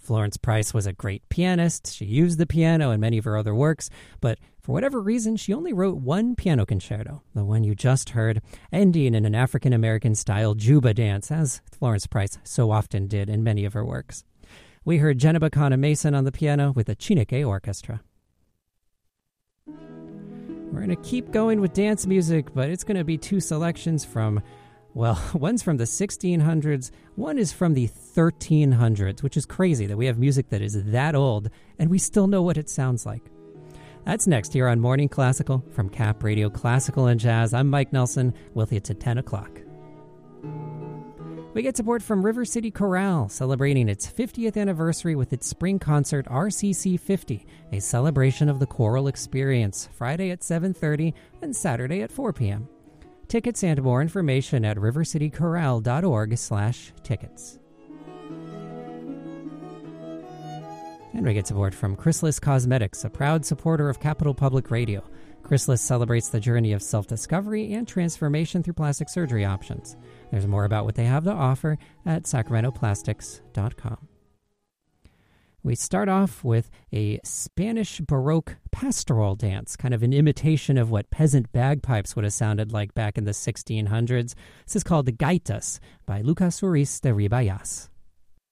Florence Price was a great pianist. She used the piano in many of her other works, but for whatever reason, she only wrote one piano concerto, the one you just heard, ending in an African-American style juba dance, as Florence Price so often did in many of her works. We heard Jenna Bacana Mason on the piano with the Chineke Orchestra. We're going to keep going with dance music, but it's going to be two selections from, well, one's from the 1600s, one is from the 1300s, which is crazy that we have music that is that old and we still know what it sounds like. That's next here on Morning Classical from Cap Radio Classical and Jazz. I'm Mike Nelson with you to 10 o'clock. We get support from River City Chorale, celebrating its 50th anniversary with its spring concert RCC 50, a celebration of the choral experience, Friday at 7:30 and Saturday at 4 p.m. Tickets and more information at rivercitychorale.org/tickets. And we get support from Chrysalis Cosmetics, a proud supporter of Capital Public Radio. Chrysalis celebrates the journey of self-discovery and transformation through plastic surgery options. There's more about what they have to offer at sacramentoplastics.com. We start off with a Spanish Baroque pastoral dance, kind of an imitation of what peasant bagpipes would have sounded like back in the 1600s. This is called the Gaitas by Lucas Ruiz de Ribayas.